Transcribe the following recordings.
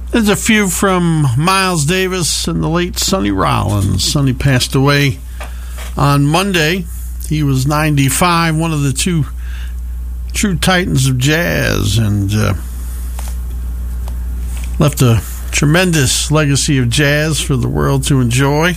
There's a few from Miles Davis and the late Sonny Rollins. Sonny passed away on Monday. He was 95, one of the two true titans of jazz, and left a tremendous legacy of jazz for the world to enjoy.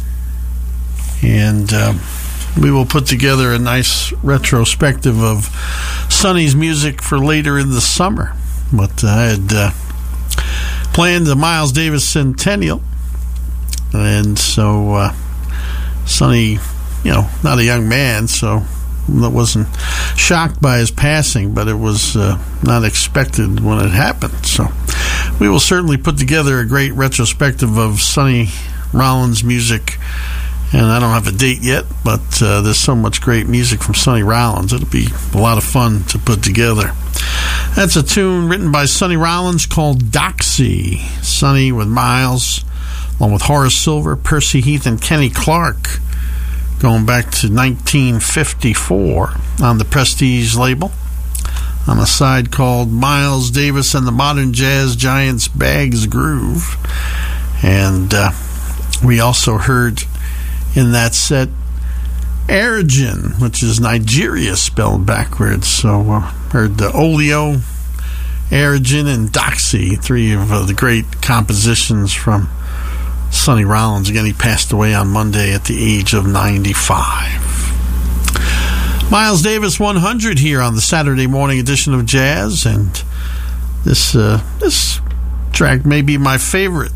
And we will put together a nice retrospective of Sonny's music for later in the summer. But I had planned the Miles Davis Centennial, and so Sonny, not a young man, so I wasn't shocked by his passing, but it was not expected when it happened. So we will certainly put together a great retrospective of Sonny Rollins' music, and I don't have a date yet, but there's so much great music from Sonny Rollins. It'll be a lot of fun to put together. That's a tune written by Sonny Rollins called Doxy. Sonny with Miles, along with Horace Silver, Percy Heath, and Kenny Clark, going back to 1954 on the Prestige label, on a side called Miles Davis and the Modern Jazz Giants Bags Groove. And we also heard in that set Airjin, which is Nigeria spelled backwards. So heard the Olio, Airjin, and Doxy, three of the great compositions from Sonny Rollins. Again, he passed away on Monday at the age of 95. Miles Davis 100 here on the Saturday morning edition of Jazz, and this track may be my favorite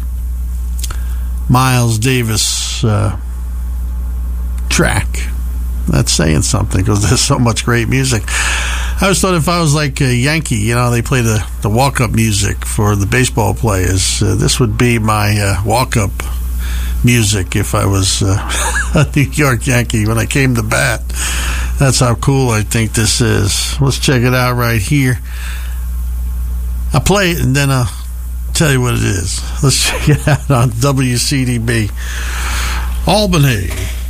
Miles Davis track. That's saying something, because there's so much great music. I always thought if I was like a Yankee, they play the walk-up music for the baseball players. This would be my walk-up music if I was a New York Yankee when I came to bat. That's how cool I think this is. Let's check it out right here. I'll play it and then I'll tell you what it is. Let's check it out on WCDB Albany.